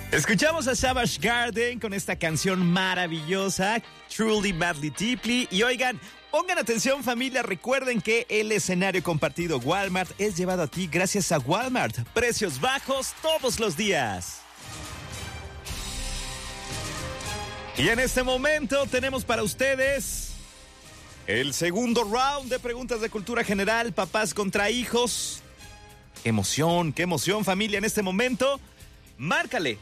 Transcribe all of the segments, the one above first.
Escuchamos a Savage Garden con esta canción maravillosa, Truly, Madly, Deeply. Y oigan, pongan atención familia, recuerden que el escenario compartido Walmart es llevado a ti gracias a Walmart. Precios bajos todos los días. Y en este momento tenemos para ustedes el segundo round de preguntas de cultura general, papás contra hijos. Qué emoción familia en este momento. Márcale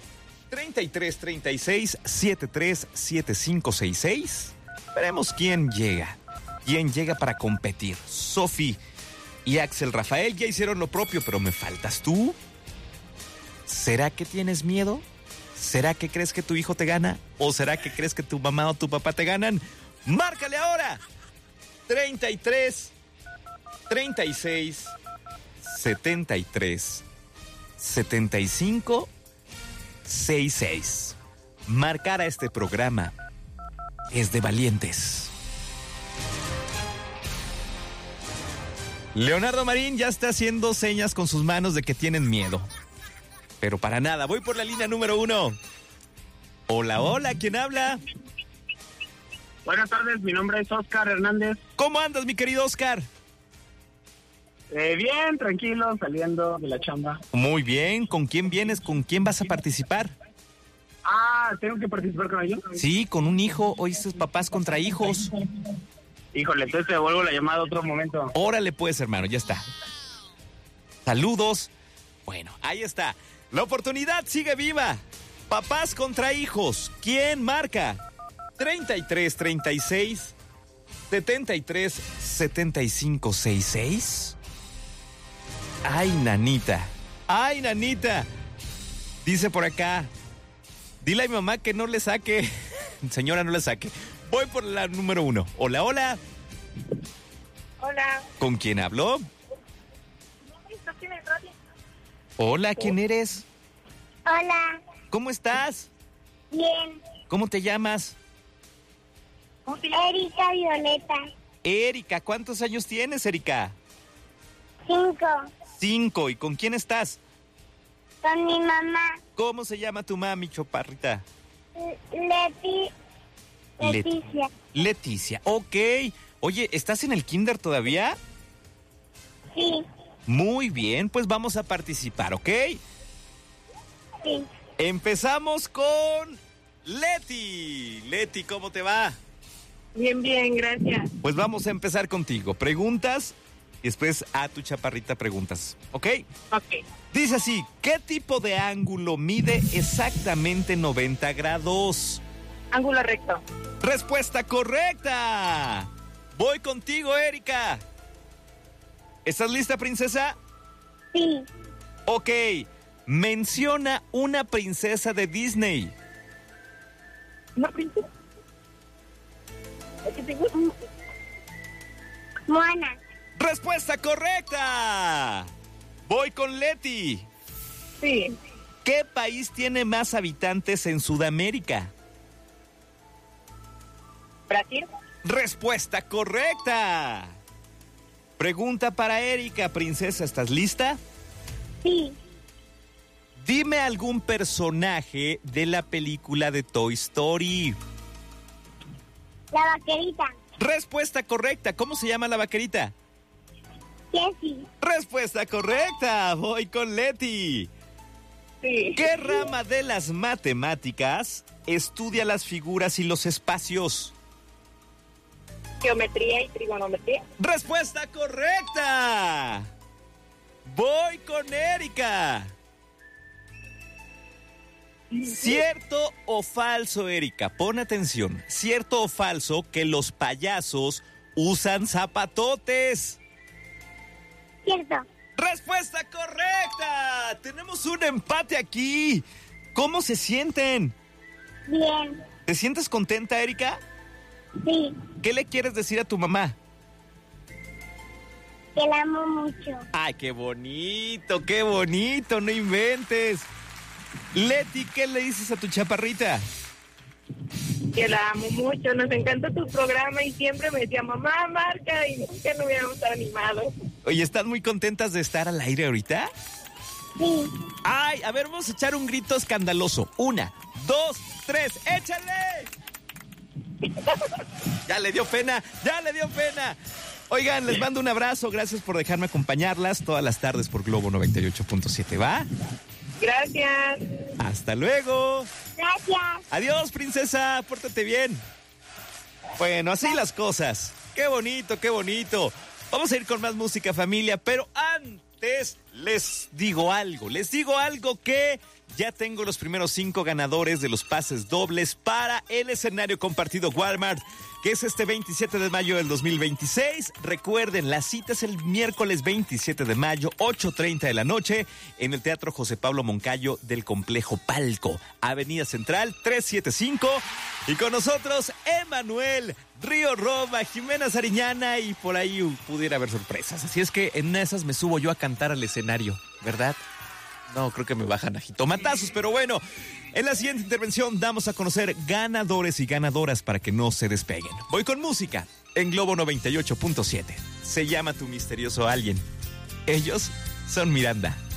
3336-737566. Veremos quién llega para competir. Sofi y Axel Rafael ya hicieron lo propio, pero me faltas tú. ¿Será que tienes miedo? ¿Será que crees que tu hijo te gana? ¿O será que crees que tu mamá o tu papá te ganan? ¡Márcale ahora! 33 36 73 75 66. Marcar a este programa es de valientes. Leonardo Marín ya está haciendo señas con sus manos de que tienen miedo. Pero para nada, voy por la línea número 1. Hola, ¿quién habla? Buenas tardes, mi nombre es Oscar Hernández. ¿Cómo andas, mi querido Oscar? Bien, tranquilo, saliendo de la chamba. Muy bien, ¿con quién vienes? ¿Con quién vas a participar? ¿Tengo que participar con ellos? Sí, con un hijo, hoy sus papás contra hijos. Híjole, entonces te devuelvo la llamada otro momento. Órale pues, hermano, ya está. Saludos. Bueno, ahí está. La oportunidad sigue viva. Papás contra hijos. ¿Quién marca? 33 36 73 75 66. Ay, nanita. Dice por acá. Dile a mi mamá que no le saque. Señora, no le saque. Voy por la número 1. Hola. Hola. ¿Con quién hablo? Hola, ¿quién eres? Hola. ¿Cómo estás? Bien. ¿Cómo te llamas? Erika Violeta. Erika, ¿cuántos años tienes, Erika? 5. 5. ¿Y con quién estás? Con mi mamá. ¿Cómo se llama tu mami, choparrita? Leticia. Leticia, ok. Oye, ¿estás en el kinder todavía? Sí. Muy bien, pues vamos a participar, ¿ok? Sí. Empezamos con Leti. Leti, ¿cómo te va? Bien, gracias. Pues vamos a empezar contigo. Preguntas y después a tu chaparrita preguntas, ¿ok? Ok. Dice así, ¿qué tipo de ángulo mide exactamente 90 grados? Ángulo recto. Respuesta correcta. Voy contigo, Erika. ¿Estás lista, princesa? Sí. Ok. Menciona una princesa de Disney. ¿Una princesa? Moana. Respuesta correcta. Voy con Leti. Sí. ¿Qué país tiene más habitantes en Sudamérica? Brasil. Respuesta correcta. Pregunta para Erika, princesa, ¿estás lista? Sí. Dime algún personaje de la película de Toy Story. La vaquerita. Respuesta correcta. ¿Cómo se llama la vaquerita? Jessie. Respuesta correcta. Voy con Leti. Sí. ¿Qué rama de las matemáticas estudia las figuras y los espacios? Geometría y trigonometría. Respuesta correcta. Voy con Erika. ¿Cierto o falso, Erika? Pon atención. ¿Cierto o falso que los payasos usan zapatotes? Cierto. Respuesta correcta. Tenemos un empate aquí. ¿Cómo se sienten? Bien. ¿Te sientes contenta, Erika? Sí. ¿Qué le quieres decir a tu mamá? Que la amo mucho. Ay, qué bonito, no inventes. Leti, ¿qué le dices a tu chaparrita? Que la amo mucho, nos encanta tu programa y siempre me decía, mamá, marca, y nunca nos hubiéramos animado. Oye, ¿están muy contentas de estar al aire ahorita? Sí. Ay, a ver, vamos a echar un grito escandaloso. 1, 2, 3, ¡échale! Ya le dio pena. Oigan, les mando un abrazo. Gracias por dejarme acompañarlas todas las tardes por Globo 98.7, ¿va? Gracias. Hasta luego. Gracias. Adiós, princesa. Pórtate bien. Bueno, así las cosas. Qué bonito, qué bonito. Vamos a ir con más música, familia, pero antes les digo algo que ya tengo los primeros 5 ganadores de los pases dobles para el escenario compartido Walmart, que es este 27 de mayo del 2026. Recuerden, la cita es el miércoles 27 de mayo, 8:30 de la noche, en el Teatro José Pablo Moncayo del Complejo Palco, Avenida Central 375. Y con nosotros, Emanuel, Río Roma, Jimena Sariñana, y por ahí pudiera haber sorpresas. Así es que en esas me subo yo a cantar al escenario, ¿verdad? No, creo que me bajan a jitomatazos, pero bueno, en la siguiente intervención damos a conocer ganadores y ganadoras para que no se despeguen. Voy con música en Globo 98.7. Se llama Tu Misterioso Alguien. Ellos son Miranda.